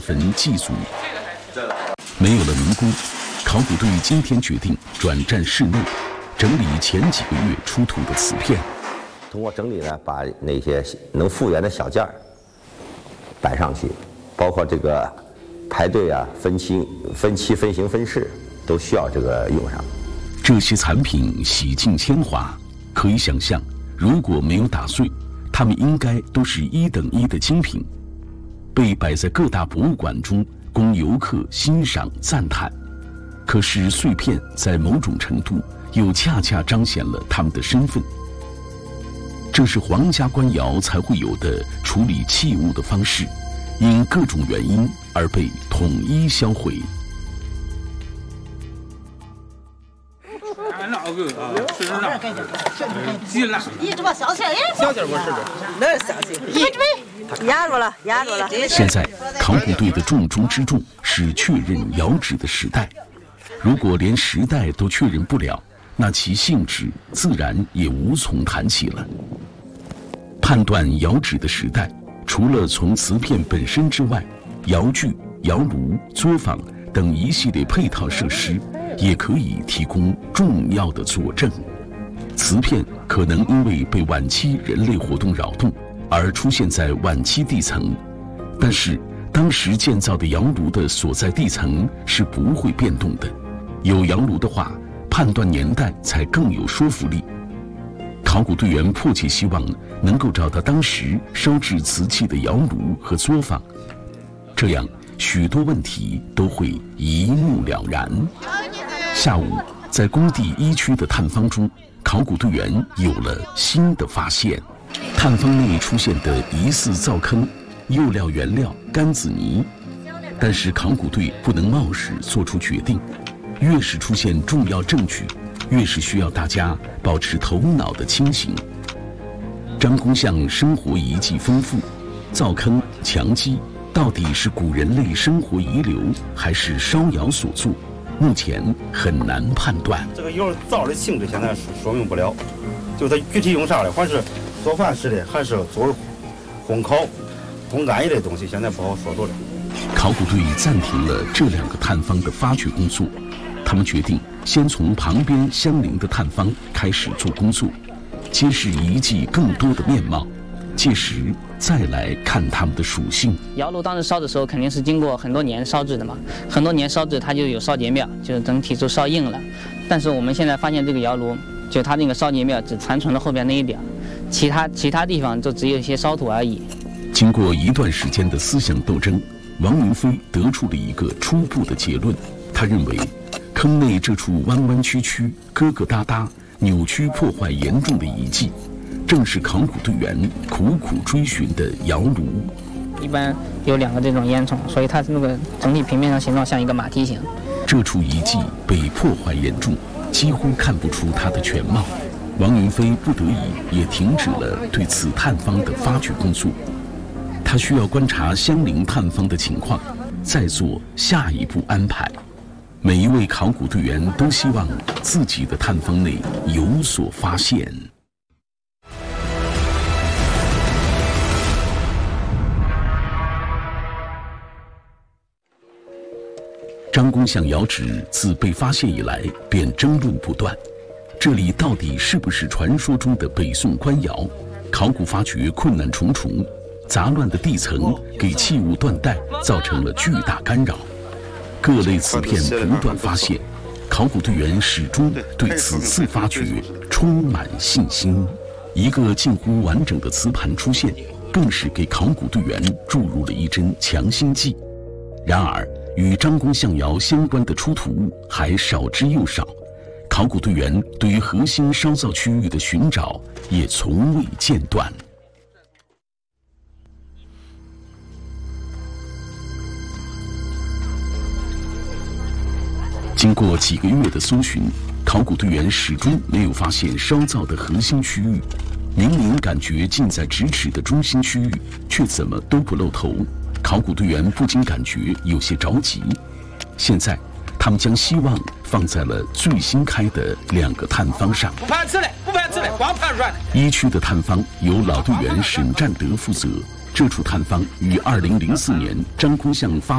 坟祭祖。没有了民工，考古队今天决定转战室内，整理前几个月出土的瓷片。 通过整理呢，把那些能复原的小件儿摆上去，包括这个排队啊、分期、分型、分式，都需要这个用上。 这些残品洗尽铅华，可以想象，如果没有打碎，它们应该都是1等1的精品，被摆在各大博物馆中供游客欣赏赞叹。可是碎片在某种程度又恰恰彰显了他们的身份。这是皇家官窑才会有的处理器物的方式，因各种原因而被统一销毁。 哪个啊？是哪？几了？ 你这把小钱也小钱我是的， 那是小钱，压住了，压住了。 现在考古队的重中之重是确认窑址的时代，如果连时代都确认不了，那其性质自然也无从谈起了。判断窑址的时代，除了从瓷片本身之外，窑具、窑炉、作坊等一系列配套设施也可以提供重要的佐证。瓷片可能因为被晚期人类活动扰动而出现在晚期地层，但是当时建造的窑炉的所在地层是不会变动的。有窑炉的话，判断年代才更有说服力。考古队员迫切希望能够找到当时烧制瓷器的窑炉和作坊，这样许多问题都会一目了然。下午，在工地1区的探方中，考古队员有了新的发现。探方内出现的疑似灶坑、釉料原料干子泥，但是考古队不能冒失做出决定，越是出现重要证据，越是需要大家保持头脑的清醒。张公巷生活遗迹丰富，灶坑、墙基到底是古人类生活遗留，还是烧窑所作？目前很难判断。 这个窑灶的性质现在是说明不了，就它具体用啥的，还是做饭吃的，还是做烘烤、烘干一类东西，现在不好说多了。 考古队暂停了这2个探方的发掘工作，他们决定先从旁边相邻的探方开始做工作，揭示遗迹更多的面貌，届时再来看它们的属性。 窑炉当时烧的时候肯定是经过很多年烧制的嘛，很多年烧制它就有烧结面，就是整体都烧硬了。但是我们现在发现这个窑炉，就它那个烧结面只残存了后边那一点，其他地方就只有一些烧土而已。 经过一段时间的思想斗争，王云飞得出了一个初步的结论。他认为，坑内这处弯弯曲曲、疙疙瘩瘩、扭曲破坏严重的遗迹，正是考古队员苦苦追寻的窑炉。 一般有2个这种烟囱，所以它那个整体平面上形状像一个马蹄形。 这处遗迹被破坏严重，几乎看不出它的全貌。王云飞不得已也停止了对此探方的发掘工作。他需要观察相邻探方的情况，再做下一步安排。每一位考古队员都希望自己的探方内有所发现。张公巷窑址自被发现以来便争论不断，这里到底是不是传说中的北宋官窑？考古发掘困难重重，杂乱的地层给器物断代造成了巨大干扰。各类瓷片不断发现，考古队员始终对此次发掘充满信心。一个近乎完整的瓷盘出现，更是给考古队员注入了一针强心剂。然而，与张公巷窑相关的出土物还少之又少，考古队员对于核心烧造区域的寻找也从未间断。经过几个月的搜寻，考古队员始终没有发现烧造的核心区域。明明感觉近在咫尺的中心区域，却怎么都不露头。考古队员不禁感觉有些着急。现在，他们将希望放在了最新开的2个探方上。 不盘吃嘞，不盘吃嘞，光盘软。 1区的探方由老队员沈占德负责。这处探方于2004年张公巷发